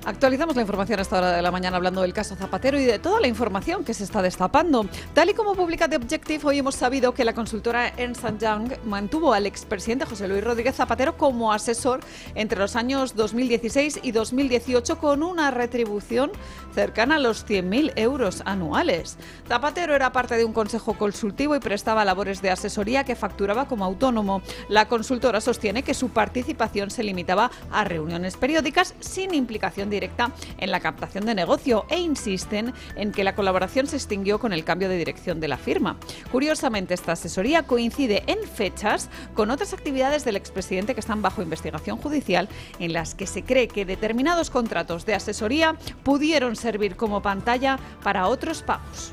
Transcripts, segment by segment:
Actualizamos la información a esta hora de la mañana hablando del caso Zapatero y de toda la información que se está destapando. Tal y como publica The Objective, hoy hemos sabido que la consultora Ernst & Young mantuvo al expresidente José Luis Rodríguez Zapatero como asesor entre los años 2016 y 2018 con una retribución cercana a los 100.000 euros anuales. Zapatero era parte de un consejo consultivo y prestaba labores de asesoría que facturaba como autónomo. La consultora sostiene que su participación se limitaba a reuniones periódicas sin implicación directa en la captación de negocio e insisten en que la colaboración se extinguió con el cambio de dirección de la firma. Curiosamente, esta asesoría coincide en fechas con otras actividades del expresidente que están bajo investigación judicial en las que se cree que determinados contratos de asesoría pudieron servir como pantalla para otros pagos.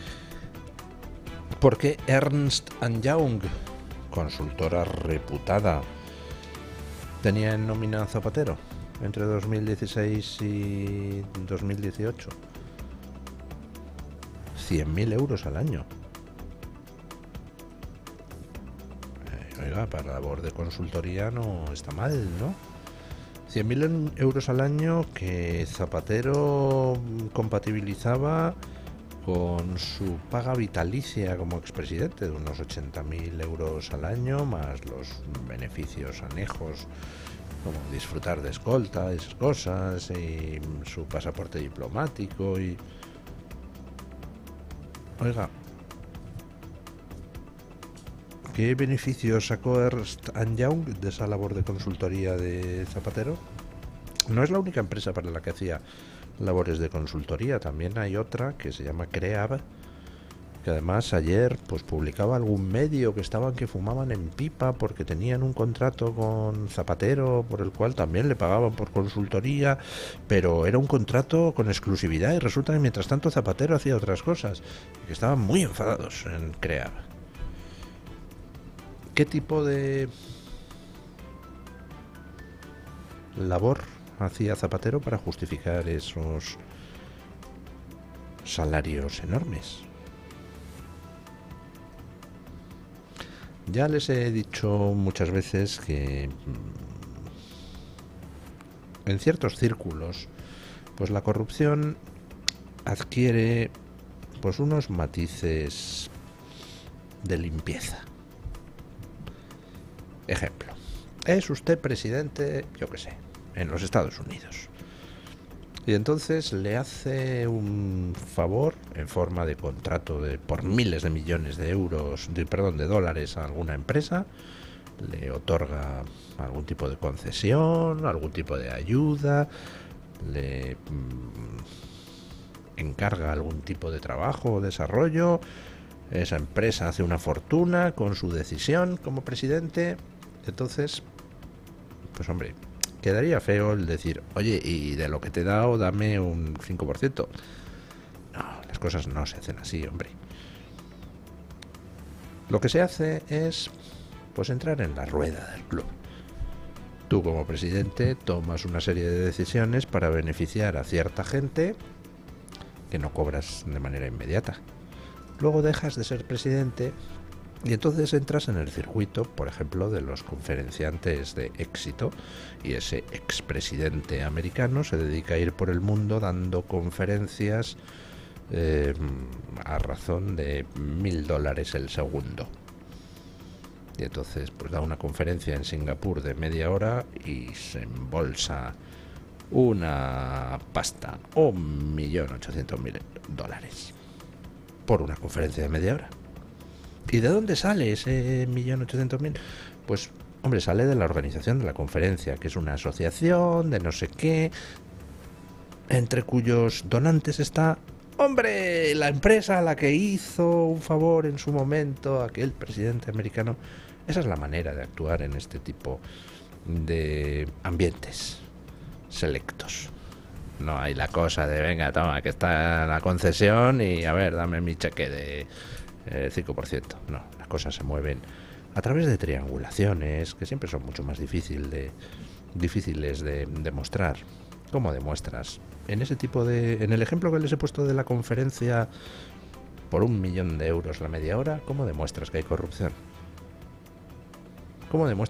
¿Por qué Ernst & Young, consultora reputada, tenía en nómina a Zapatero entre 2016 y 2018? 100.000 euros al año. Oiga, para labor de consultoría no está mal, ¿no? 100.000 euros al año que Zapatero compatibilizaba con su paga vitalicia como expresidente de unos 80.000 euros al año, más los beneficios anejos como disfrutar de escolta, esas cosas, y su pasaporte diplomático y... Oiga, ¿qué beneficios sacó Ernst & Young de esa labor de consultoría de Zapatero? No es la única empresa para la que hacía labores de consultoría, también hay otra que se llama Creab, que además ayer pues publicaba algún medio que fumaban en pipa porque tenían un contrato con Zapatero por el cual también le pagaban por consultoría, pero era un contrato con exclusividad y resulta que mientras tanto Zapatero hacía otras cosas y que estaban muy enfadados en Creab. ¿Qué tipo de labor hacía Zapatero para justificar esos salarios enormes? Ya les he dicho muchas veces que en ciertos círculos pues la corrupción adquiere pues unos matices de limpieza. Ejemplo, es usted presidente, yo qué sé, en los Estados Unidos. Y entonces le hace un favor en forma de contrato por miles de millones de euros, de dólares a alguna empresa, le otorga algún tipo de concesión, algún tipo de ayuda, le encarga algún tipo de trabajo o desarrollo, esa empresa hace una fortuna con su decisión como presidente. Entonces, pues hombre, quedaría feo el decir, oye, y de lo que te he dado, dame un 5%. No, las cosas no se hacen así, hombre. Lo que se hace es, pues, entrar en la rueda del club. Tú, como presidente, tomas una serie de decisiones para beneficiar a cierta gente que no cobras de manera inmediata. Luego dejas de ser presidente y entonces entras en el circuito, por ejemplo, de los conferenciantes de éxito, y ese expresidente americano se dedica a ir por el mundo dando conferencias a razón de $1.000 el segundo. Y entonces pues da una conferencia en Singapur de media hora y se embolsa una pasta, 1.800.000 dólares por una conferencia de media hora. ¿Y de dónde sale ese 1.800.000? Pues, hombre, sale de la organización de la conferencia, que es una asociación de no sé qué, entre cuyos donantes está, hombre, la empresa a la que hizo un favor en su momento aquel presidente americano. Esa es la manera de actuar en este tipo de ambientes selectos. No hay la cosa de, venga, toma, que está la concesión y a ver, dame mi cheque de 5%. No, las cosas se mueven a través de triangulaciones que siempre son mucho más difíciles de demostrar. ¿Cómo demuestras? En el ejemplo que les he puesto de la conferencia por 1.000.000 de euros la media hora, ¿cómo demuestras que hay corrupción? ¿Cómo demuestras